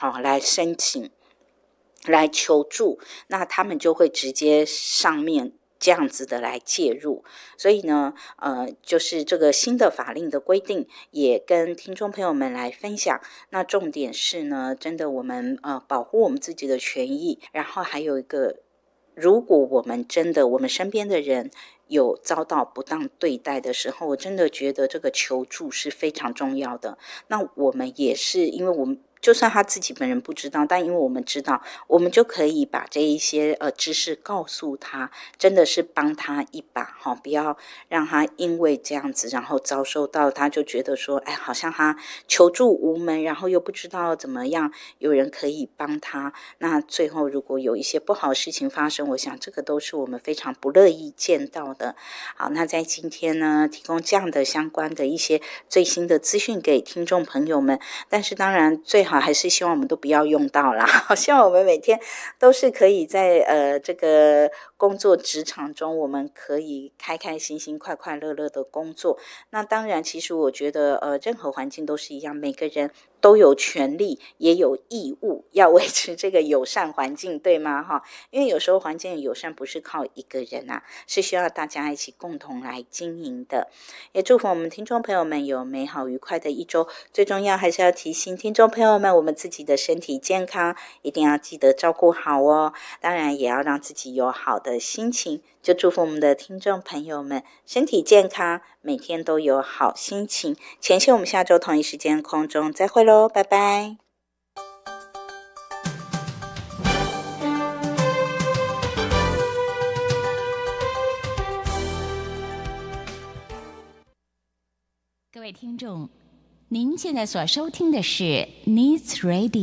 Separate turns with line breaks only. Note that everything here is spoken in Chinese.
来申请来求助，那他们就会直接上面这样子的来介入。所以呢就是这个新的法令的规定也跟听众朋友们来分享。那重点是呢，真的我们保护我们自己的权益，然后还有一个，如果我们真的我们身边的人有遭到不当对待的时候，我真的觉得这个求助是非常重要的。那我们也是，因为我们就算他自己本人不知道，但因为我们知道，我们就可以把这一些知识告诉他，真的是帮他一把不要让他因为这样子然后遭受到他就觉得说好像他求助无门，然后又不知道怎么样有人可以帮他，那最后如果有一些不好的事情发生，我想这个都是我们非常不乐意见到的。好，那在今天呢，提供这样的相关的一些最新的资讯给听众朋友们，但是当然最好还是希望我们都不要用到啦，希望我们每天都是可以在这个工作职场中，我们可以开开心心快快乐乐的工作。那当然其实我觉得任何环境都是一样，每个人都有权利也有义务要维持这个友善环境，对吗？因为有时候环境的友善不是靠一个人是需要大家一起共同来经营的。也祝福我们听众朋友们有美好愉快的一周，最重要还是要提醒听众朋友们，我们自己的身体健康一定要记得照顾好哦，当然也要让自己有好的心情，就祝福我们的听众朋友们身体健康，每天都有好心情。前线我们下周同一时间空中再会咯，拜拜。
各位听众，您现在所收听的是 Needs Radio